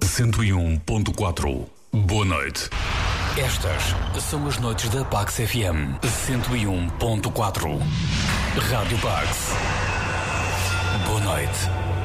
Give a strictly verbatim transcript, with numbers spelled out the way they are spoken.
cento e um ponto quatro. Boa noite. Estas são as noites da Pax F M cento e um ponto quatro. Rádio Pax. Boa noite.